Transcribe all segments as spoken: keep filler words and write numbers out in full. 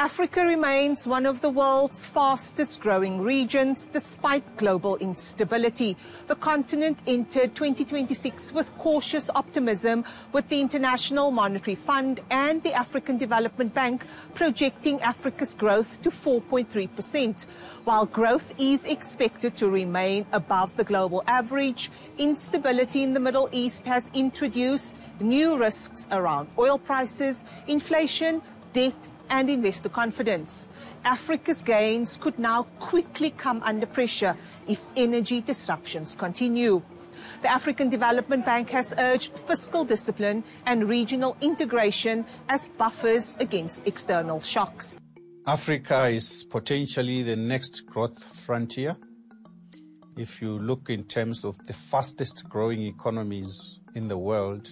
Africa remains one of the world's fastest growing regions despite global instability. The continent entered twenty twenty-six with cautious optimism, with the International Monetary Fund and the African Development Bank projecting Africa's growth to four point three percent. While growth is expected to remain above the global average, instability in the Middle East has introduced new risks around oil prices, inflation, debt and investor confidence. Africa's gains could now quickly come under pressure if energy disruptions continue. The African Development Bank has urged fiscal discipline and regional integration as buffers against external shocks. Africa is potentially the next growth frontier. If you look in terms of the fastest growing economies in the world,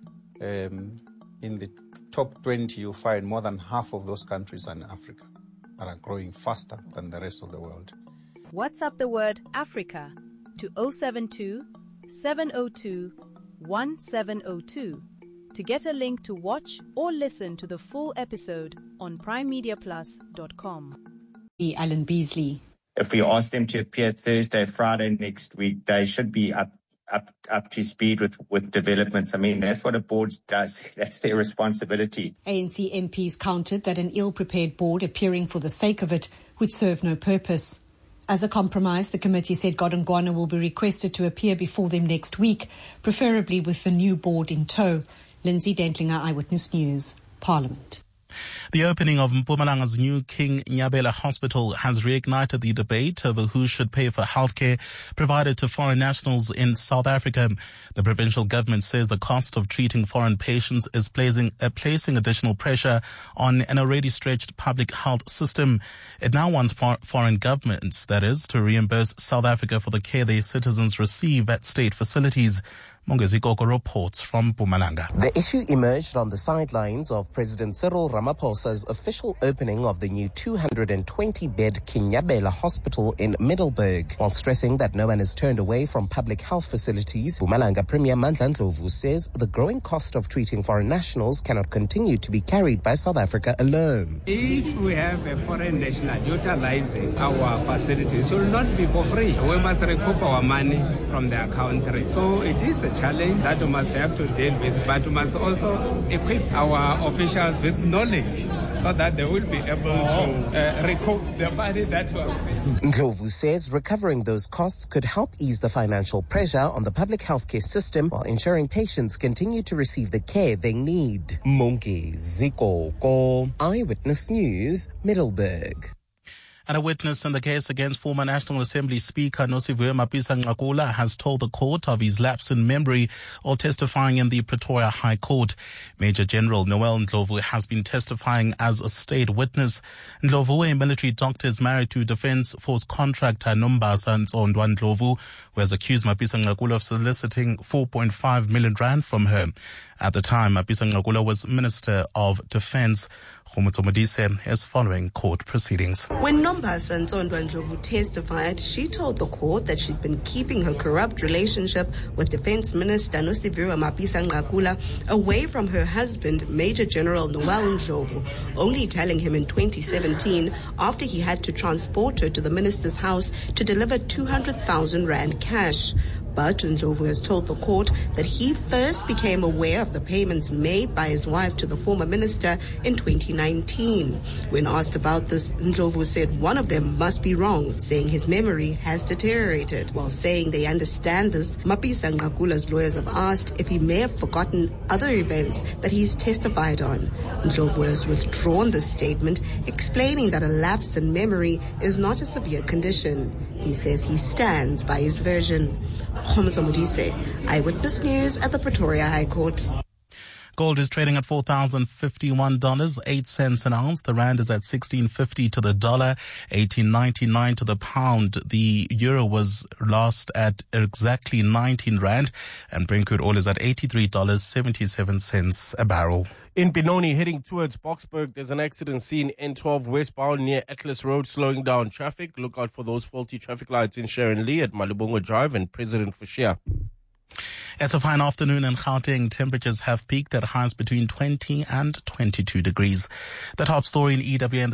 um, in the top twenty, you find more than half of those countries are in Africa and are growing faster than the rest of the world. WhatsApp the word Africa to zero seven two, seven zero two, one seven zero two to get a link to watch or listen to the full episode on prime media plus dot com. Alan Beasley. If we ask them to appear Thursday, Friday next week, they should be up up up to speed with, with developments. I mean, that's what a board does. That's their responsibility. A N C M Ps countered that an ill-prepared board appearing for the sake of it would serve no purpose. As a compromise, the committee said Godongwana will be requested to appear before them next week, preferably with the new board in tow. Lindsay Dentlinger, Eyewitness News, Parliament. The opening of Mpumalanga's new King Nyabela Hospital has reignited the debate over who should pay for healthcare provided to foreign nationals in South Africa. The provincial government says the cost of treating foreign patients is placing, uh, placing additional pressure on an already stretched public health system. It now wants for foreign governments, that is, to reimburse South Africa for the care their citizens receive at state facilities. Mongezi Koko reports from Mpumalanga. The issue emerged on the sidelines of President Cyril Ramaphosa's official opening of the new two hundred twenty bed King Nyabela Hospital in Middelburg. While stressing that no one is turned away from public health facilities, Mpumalanga Premier Mandla Ndlovu says the growing cost of treating foreign nationals cannot continue to be carried by South Africa alone. If we have a foreign national utilizing our facilities, it will not be for free. We must recoup our money from their country. So it is a challenge that we must have to deal with, but we must also equip our officials with knowledge so that they will be able to uh, recoup the money that was paid. Ndlovu says recovering those costs could help ease the financial pressure on the public healthcare system while ensuring patients continue to receive the care they need. Mongezi Koko, Eyewitness News, Middelburg. And a witness in the case against former National Assembly Speaker Nosiviwe Mapisa-Nqakula has told the court of his lapse in memory while testifying in the Pretoria High Court. Major General Noel Ndlovu has been testifying as a state witness. Ndlovu, a military doctor, is married to Defence Force contractor Nombasa Ntsondwa Ndlovu, who has accused Mapisa-Nqakula of soliciting four point five million rand from her. At the time, Mapisa-Nqakula was Minister of Defence. Khomotso Modise is following court proceedings. When Nombasa Ntsondwa Ndlovu testified, she told the court that she'd been keeping her corrupt relationship with Defence Minister Nosiviwe Mapisa-Nqakula away from her husband, Major General Noel Ndlovu, only telling him in twenty seventeen after he had to transport her to the minister's house to deliver two hundred thousand rand cash. But Ndlovu has told the court that he first became aware of the payments made by his wife to the former minister in twenty nineteen. When asked about this, Ndlovu said one of them must be wrong, saying his memory has deteriorated. While saying they understand this, Mapisa-Nqakula's lawyers have asked if he may have forgotten other events that he's testified on. Ndlovu has withdrawn this statement, explaining that a lapse in memory is not a severe condition. He says he stands by his version. Khomotso Modise, Eyewitness News at the Pretoria High Court. Gold is trading at four thousand fifty-one dollars and eight cents an ounce. The rand is at sixteen fifty to the dollar, eighteen ninety-nine to the pound. The euro was last at exactly nineteen rand, and Brent crude oil is at eighty-three dollars and seventy-seven cents a barrel. In Benoni, heading towards Boksburg, there's an accident scene N twelve westbound near Atlas Road, slowing down traffic. Look out for those faulty traffic lights in Sharon Lee at Malibongo Drive and President Fushia. It's a fine afternoon in Gauteng. Temperatures have peaked at highs between twenty and twenty-two degrees. The top story in E W N